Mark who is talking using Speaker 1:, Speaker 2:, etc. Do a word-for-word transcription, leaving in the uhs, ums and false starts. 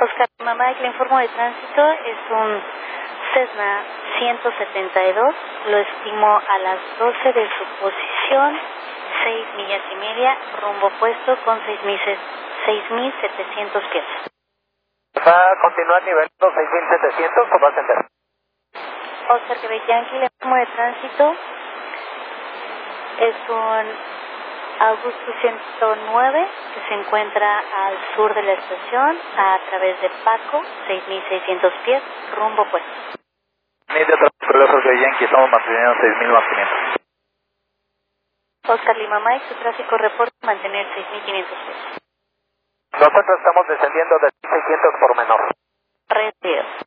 Speaker 1: Oscar Lima Mike, le informo de tránsito, es un Cessna ciento setenta y dos, lo estimo a las doce de su posición, seis millas y media, rumbo opuesto con seis mil setecientos pies.
Speaker 2: ¿Va a continuar nivel seis mil setecientos o va a ascender?
Speaker 1: Oscar Quebec Yankee, le informo de tránsito, es un Augusto ciento nueve, que se encuentra al sur de la estación, a través de Paco, seis mil seiscientos pies, rumbo opuesto.
Speaker 2: Media Traffic de Yankee, estamos manteniendo seis mil más quinientos.
Speaker 1: Oscar Lima Mike, su tráfico reporta mantener seis mil quinientos pies.
Speaker 2: Nosotros estamos descendiendo de seiscientos por menor.
Speaker 1: Recibido.